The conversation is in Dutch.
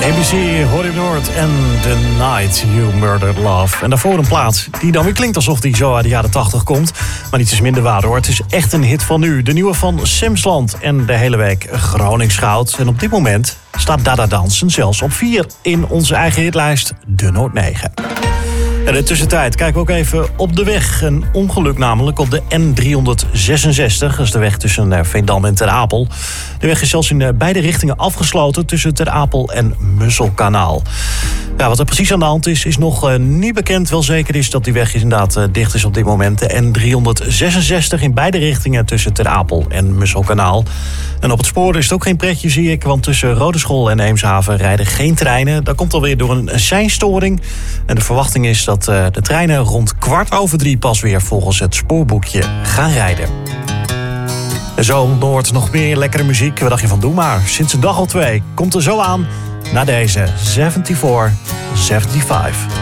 ABC, Holly Noord en The Night You Murdered Love. En daarvoor een plaat die dan weer klinkt alsof die zo uit de jaren 80 komt. Maar niets is minder waar hoor. Het is echt een hit van nu. De nieuwe van Simsland en de hele week Groningsgoud. En op dit moment staat Dada Dansen zelfs op 4 in onze eigen hitlijst De Noord 9. En in de tussentijd kijken we ook even op de weg. Een ongeluk namelijk op de N366. Dat is de weg tussen Veendam en Ter Apel. De weg is zelfs in beide richtingen afgesloten tussen Ter Apel en Musselkanaal. Ja, wat er precies aan de hand is nog niet bekend. Wel zeker is dat die weg inderdaad dicht is op dit moment. De N366 in beide richtingen tussen Ter Apel en Musselkanaal. En op het spoor is het ook geen pretje, zie ik. Want tussen Rodeschool en Eemshaven rijden geen treinen. Dat komt alweer door een seinstoring. En de verwachting is dat de treinen rond 2:15 pas weer volgens het spoorboekje gaan rijden. En zo Noord nog meer lekkere muziek. Wat dacht je van Doe Maar? Sinds een dag al 2 komt er zo aan naar deze 74-75.